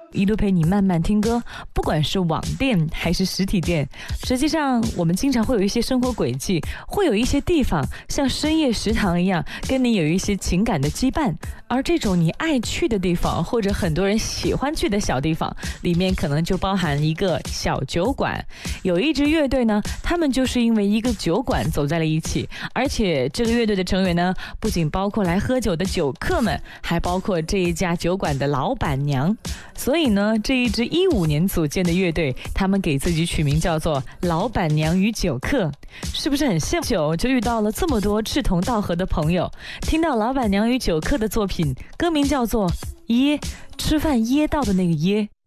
一路陪你慢慢听歌，不管是网店还是实体店，实际上我们经常会有一些生活轨迹，会有一些地方像深夜食堂一样，跟你有一些情感的羁绊。而这种你爱去的地方，或者很多人喜欢去的小地方，里面可能就包含一个小酒馆。有一支乐队呢，他们就是因为一个酒馆走在了一起，而且这个乐队的成员呢，不仅包括来喝酒的酒客们，还包括这一家酒馆的老板娘。所以呢，这一支15年组建的乐队，他们给自己取名叫做老板娘与酒客。是不是很像酒就遇到了这么多志同道合的朋友？听到老板娘与酒客的作品，歌名叫做噎，吃饭噎到的那个噎。